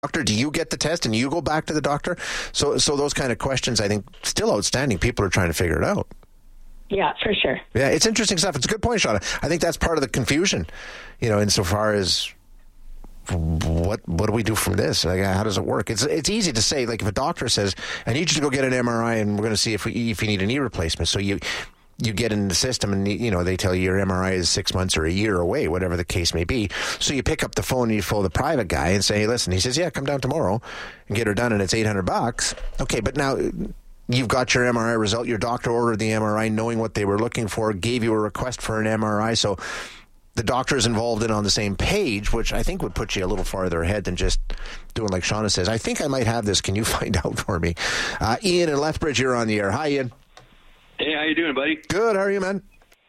doctor? Do you get the test and you go back to the doctor? So those kind of questions, I think, still outstanding. People are trying to figure it out. Yeah, for sure. Yeah, it's interesting stuff. It's a good point, Shauna. I think that's part of the confusion, insofar as what do we do from this? Like, how does it work? It's easy to say, like, if a doctor says, I need you to go get an MRI and we're going to see if you need a knee replacement. So you get in the system and, they tell you your MRI is 6 months or a year away, whatever the case may be. So you pick up the phone and you phone the private guy and say, hey, listen, he says, yeah, come down tomorrow and get her done and it's $800. Okay, but now you've got your MRI result. Your doctor ordered the MRI knowing what they were looking for, gave you a request for an MRI. So the doctor is involved and on the same page, which I think would put you a little farther ahead than just doing like Shauna says. I think I might have this. Can you find out for me? Ian in Lethbridge, you're on the air. Hi, Ian. Hey, how you doing, buddy? Good. How are you, man?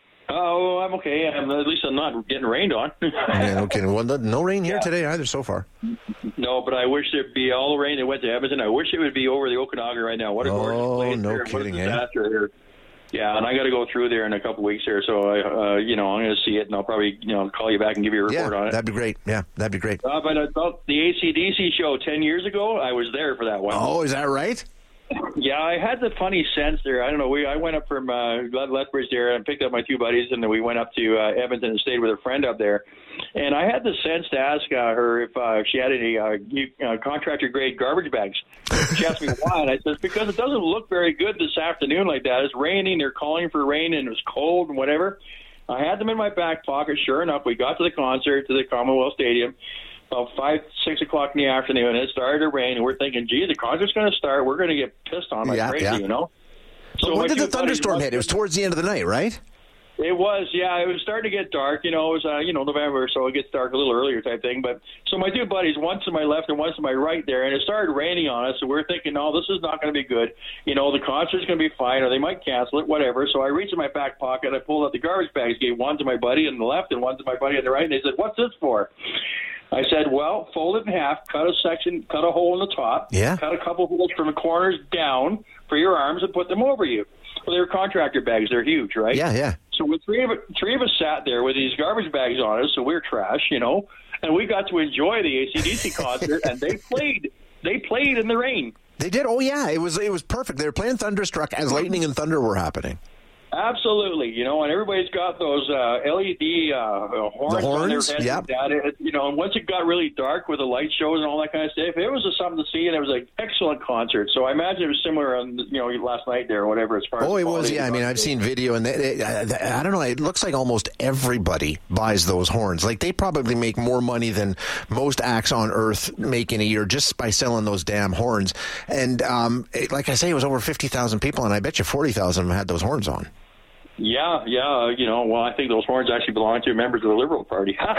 Oh, I'm okay. At least I'm not getting rained on. Yeah, okay. Well, no rain here today either so far. No, but I wish there'd be all the rain that went to Edmonton. I wish it would be over the Okanagan right now. What a gorgeous place. Oh, no kidding, eh? Yeah, and I got to go through there in a couple of weeks here, so I'm going to see it, and I'll probably call you back and give you a report on it. That'd be great. Yeah, that'd be great. But about the AC/DC show 10 years ago, I was there for that one. Oh, is that right? Yeah, I had the funny sense there. I don't know. I went up from Lethbridge there and picked up my two buddies, and then we went up to Edmonton and stayed with a friend up there. And I had the sense to ask her if she had any contractor-grade garbage bags. She asked me why, and I said, because it doesn't look very good this afternoon like that. It's raining. They're calling for rain, and it was cold and whatever. I had them in my back pocket. Sure enough, we got to the concert, to the Commonwealth Stadium, about 5, 6 o'clock in the afternoon, and it started to rain, and we're thinking, gee, the concert's going to start. We're going to get pissed on like crazy, So when did the thunderstorm hit? It was towards the end of the night, right? It was, yeah. It was starting to get dark. It was, November, so it gets dark a little earlier type thing. But so my two buddies, one to my left and one to my right there, and it started raining on us. So we're thinking, no, this is not going to be good. The concert's going to be fine, or they might cancel it, whatever. So I reached in my back pocket, I pulled out the garbage bags, gave one to my buddy on the left and one to my buddy on the right, and they said, "What's this for?" I said, well, fold it in half, cut a hole in the top, cut a couple holes from the corners down for your arms, and put them over you. Well, they're contractor bags. They're huge, right? Yeah. So three of us sat there with these garbage bags on us, so we're trash, and we got to enjoy the AC/DC concert, and they played in the rain. They did? Oh, yeah. It was perfect. They were playing Thunderstruck as lightning and thunder were happening. Absolutely, and everybody's got those LED horns on their heads. Yep. And once it got really dark with the light shows and all that kind of stuff, it was something to see, and it was an excellent concert. So I imagine it was similar on, last night there or whatever. As far as it was, yeah. I mean, I've seen video, and I don't know. It looks like almost everybody buys those horns. Like, they probably make more money than most acts on Earth make in a year just by selling those damn horns. And like I say, it was over 50,000 people, and I bet you 40,000 of them had those horns on. Yeah. Well, I think those horns actually belong to members of the Liberal Party. All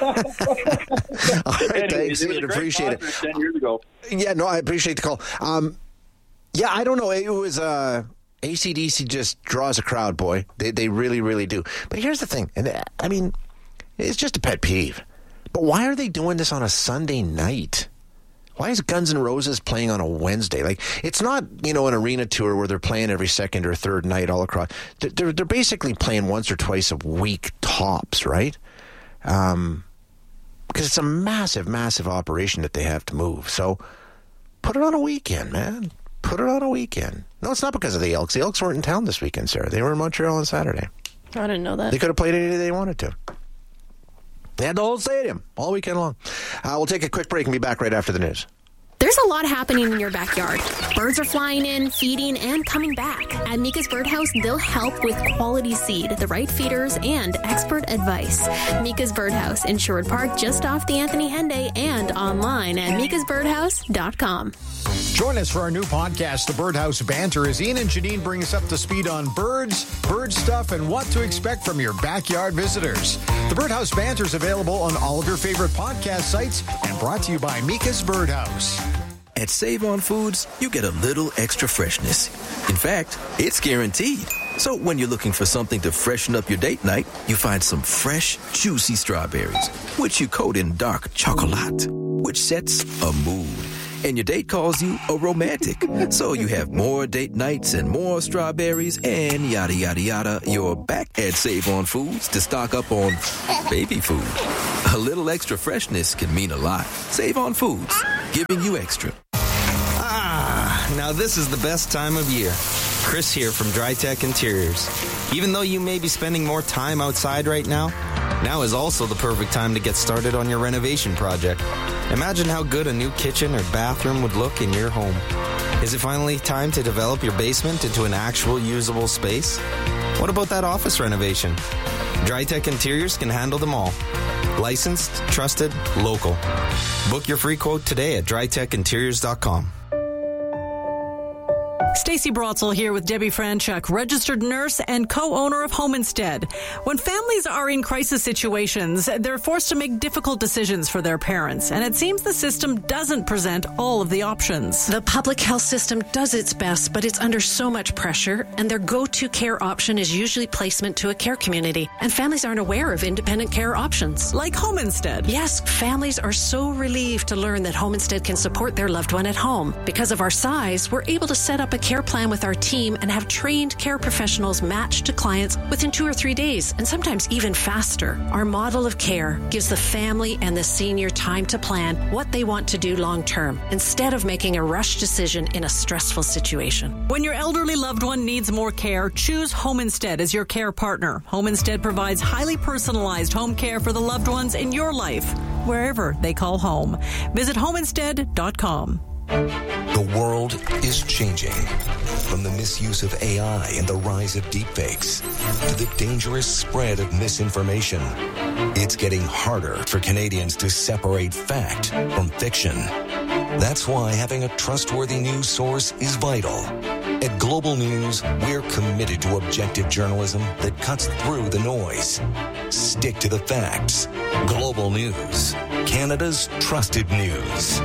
right, thanks. I appreciate it. 10 years ago. Yeah, no, I appreciate the call. I don't know. It was AC/DC just draws a crowd, boy. They really, really do. But here's the thing, and I mean, it's just a pet peeve. But why are they doing this on a Sunday night? Why is Guns N' Roses playing on a Wednesday? Like, it's not, an arena tour where they're playing every second or third night all across. They're basically playing once or twice a week tops, right? Because it's a massive, massive operation that they have to move. So put it on a weekend, man. Put it on a weekend. No, it's not because of the Elks. The Elks weren't in town this weekend, Sarah. They were in Montreal on Saturday. I didn't know that. They could have played any day they wanted to. They had the whole stadium all weekend long. We'll take a quick break and be back right after the news. There's a lot happening in your backyard. Birds are flying in, feeding, and coming back. At Mika's Birdhouse, they'll help with quality seed, the right feeders, and expert advice. Mika's Birdhouse in Sherwood Park, just off the Anthony Henday, and online at mikasbirdhouse.com. Join us for our new podcast, The Birdhouse Banter, as Ian and Janine bring us up to speed on birds, bird stuff, and what to expect from your backyard visitors. The Birdhouse Banter is available on all of your favorite podcast sites and brought to you by Mika's Birdhouse. At Save On Foods, you get a little extra freshness. In fact, it's guaranteed. So when you're looking for something to freshen up your date night, you find some fresh, juicy strawberries, which you coat in dark chocolate, which sets a mood. And your date calls you a romantic. So you have more date nights and more strawberries and yada, yada, yada. You're back at Save On Foods to stock up on baby food. A little extra freshness can mean a lot. Save on foods, giving you extra. Now this is the best time of year. Chris here from DryTech Interiors. Even though you may be spending more time outside right now is also the perfect time to get started on your renovation project. Imagine how good a new kitchen or bathroom would look in your home. Is it finally time to develop your basement into an actual usable space? What about that office renovation? DryTech Interiors can handle them all. Licensed, trusted, local. Book your free quote today at drytechinteriors.com. Stacey Brotzel here with Debbie Franchuk, registered nurse and co-owner of Home Instead. When families are in crisis situations, they're forced to make difficult decisions for their parents, and it seems the system doesn't present all of the options. The public health system does its best, but it's under so much pressure, and their go-to care option is usually placement to a care community, and families aren't aware of independent care options. Like Home Instead. Yes, families are so relieved to learn that Home Instead can support their loved one at home. Because of our size, we're able to set up a care plan with our team and have trained care professionals matched to clients within 2 or 3 days, and sometimes even faster. Our model of care gives the family and the senior time to plan what they want to do long term, instead of making a rush decision in a stressful situation. When your elderly loved one needs more care, choose Home Instead as your care partner. Home Instead provides highly personalized home care for the loved ones in your life, wherever they call home. Visit homeinstead.com. The world is changing. From the misuse of AI and the rise of deepfakes to the dangerous spread of misinformation, it's getting harder for Canadians to separate fact from fiction. That's why having a trustworthy news source is vital. At Global News, we're committed to objective journalism that cuts through the noise. Stick to the facts. Global News, Canada's trusted news.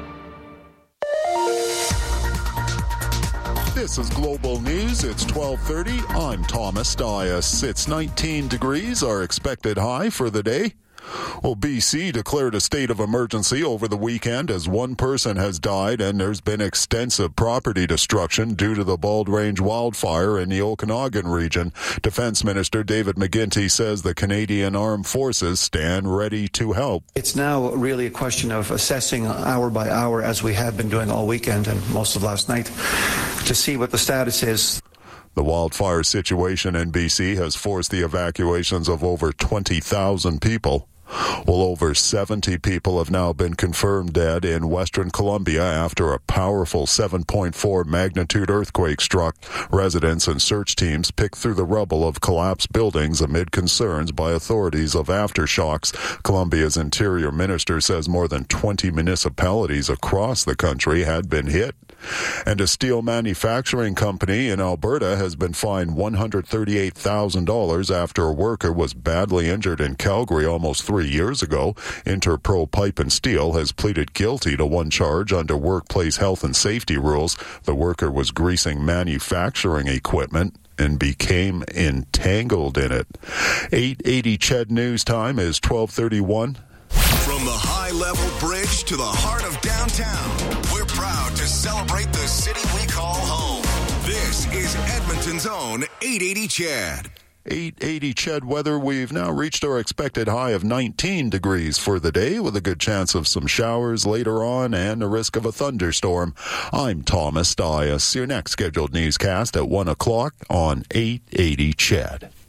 This is Global News. It's 12:30. I'm Thomas Dias. It's 19 degrees, our expected high for the day. Well, BC declared a state of emergency over the weekend as one person has died and there's been extensive property destruction due to the Bald Range wildfire in the Okanagan region. Defense Minister David McGuinty says the Canadian Armed Forces stand ready to help. It's now really a question of assessing hour by hour, as we have been doing all weekend and most of last night, to see what the status is. The wildfire situation in BC has forced the evacuations of over 20,000 people. Well, over 70 people have now been confirmed dead in Western Colombia after a powerful 7.4 magnitude earthquake struck. Residents and search teams picked through the rubble of collapsed buildings amid concerns by authorities of aftershocks. Colombia's interior minister says more than 20 municipalities across the country had been hit. And a steel manufacturing company in Alberta has been fined $138,000 after a worker was badly injured in Calgary almost 3 years ago. Interpro Pipe and Steel has pleaded guilty to one charge under workplace health and safety rules. The worker was greasing manufacturing equipment and became entangled in it. 8:80 CHED News Time is 12:31. From the high-level bridge to the heart of downtown, we're proud to celebrate the city we call home. This is Edmonton's own 880 CHED. 8:80 CHED weather. We've now reached our expected high of 19 degrees for the day, with a good chance of some showers later on and a risk of a thunderstorm. I'm Thomas Dias. Your next scheduled newscast at 1 o'clock on 880 CHED.